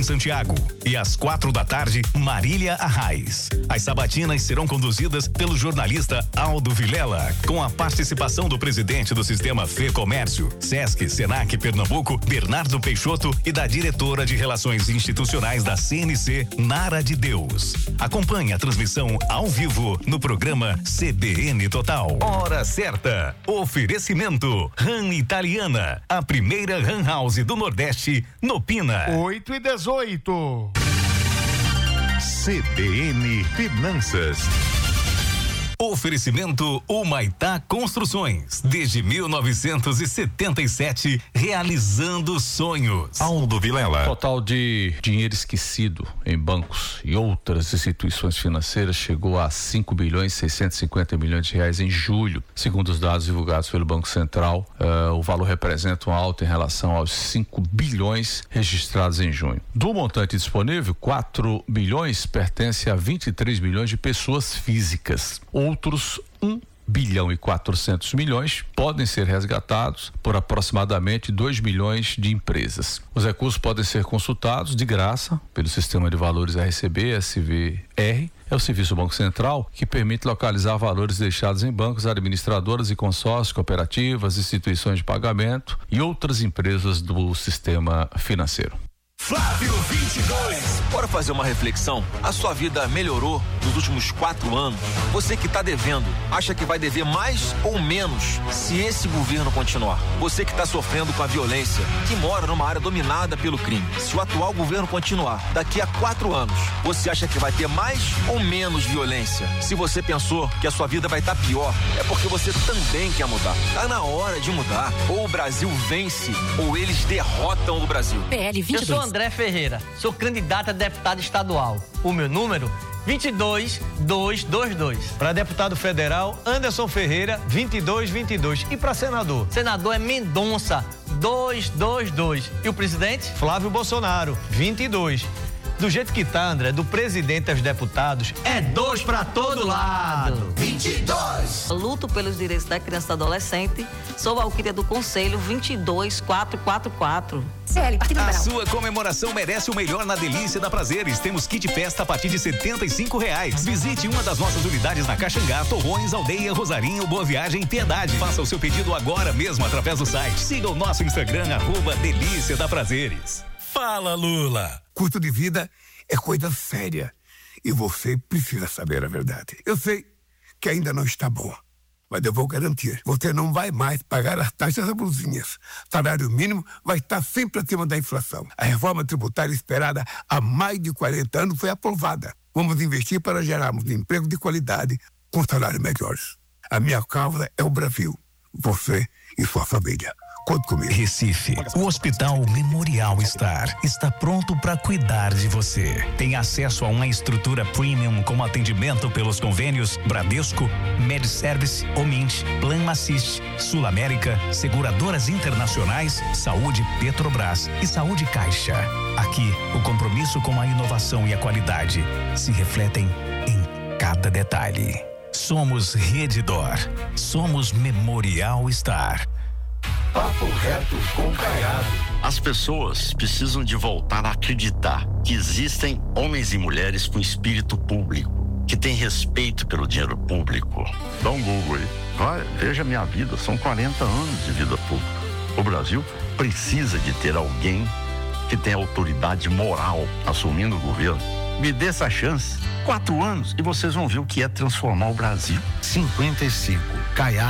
em Santiago. E às 4h, Marília Arraes. As sabatinas serão conduzidas pelo jornalista Aldo Vilela, com a participação do presidente do Sistema Fê Comércio, Sesc, Senac Pernambuco, Bernardo Peixoto, e da diretora de Relações Institucionais da CNC, Nara de Deus. Acompanhe a transmissão ao vivo no programa CBN Total. Hora certa. Oferecimento RAM Italiana, a primeira RAM House do Nordeste, no Pina. 8h18. CBN Finanças. Oferecimento Humaitá Construções, desde 1977, realizando sonhos. Aldo Vilela. Total de dinheiro esquecido em bancos e outras instituições financeiras chegou a 5,650 bilhões de reais em julho, segundo os dados divulgados pelo Banco Central. O valor representa uma alta em relação aos 5 bilhões registrados em junho. Do montante disponível, 4 bilhões pertence a 23 milhões de pessoas físicas. Outros 1,4 bilhão podem ser resgatados por aproximadamente 2 milhões de empresas. Os recursos podem ser consultados de graça pelo Sistema de Valores RCB, SVR, é o Serviço Banco Central, que permite localizar valores deixados em bancos, administradoras e consórcios, cooperativas, instituições de pagamento e outras empresas do sistema financeiro. Flávio 22. Bora fazer uma reflexão? A sua vida melhorou nos últimos 4 anos? Você que está devendo, acha que vai dever mais ou menos se esse governo continuar? Você que está sofrendo com a violência, que mora numa área dominada pelo crime, se o atual governo continuar, daqui a 4 anos, você acha que vai ter mais ou menos violência? Se você pensou que a sua vida vai estar pior, é porque você também quer mudar. Tá na hora de mudar. Ou o Brasil vence, ou eles derrotam o Brasil. PL 22. Eu sou André Ferreira, sou candidato a deputado estadual. O meu número 22222. Para deputado federal, Anderson Ferreira, 2222. E para senador? Senador é Mendonça, 222. E o presidente? Flávio Bolsonaro, 22. Do jeito que tá, André, do presidente aos deputados, é 2 para todo lado. 22. Luto pelos direitos da criança e do adolescente. Sou Valquíria do Conselho 22444. CL, Partido A Liberal. sua comemoração merece o melhor na Delícia da Prazeres. Temos kit festa a partir de R$75. Visite uma das nossas unidades na Caxangá, Torrões, Aldeia, Rosarinho, Boa Viagem, Piedade. Faça o seu pedido agora mesmo através do site. Siga o nosso Instagram, @Delícia da Prazeres. Fala, Lula. Custo de vida é coisa séria e você precisa saber a verdade. Eu sei que ainda não está bom, mas eu vou garantir. Você não vai mais pagar as taxas abusinhas. Salário mínimo vai estar sempre acima da inflação. A reforma tributária esperada há mais de 40 anos foi aprovada. Vamos investir para gerarmos emprego de qualidade com salários melhores. A minha causa é o Brasil, você e sua família. Conte comigo. Recife, o Hospital Memorial Star está pronto para cuidar de você. Tem acesso a uma estrutura premium com atendimento pelos convênios Bradesco, MedService, Omint, Plan Assist, Sul América, Seguradoras Internacionais, Saúde Petrobras e Saúde Caixa. Aqui, o compromisso com a inovação e a qualidade se refletem em cada detalhe. Somos Redditor. Somos Memorial Star. Papo reto com Caiado. As pessoas precisam de voltar a acreditar que existem homens e mulheres com espírito público, que têm respeito pelo dinheiro público. Dá um Google aí. Vai, veja minha vida, são 40 anos de vida pública. O Brasil precisa de ter alguém que tenha autoridade moral assumindo o governo. Me dê essa chance. 4 anos e vocês vão ver o que é transformar o Brasil. 55. Caiado.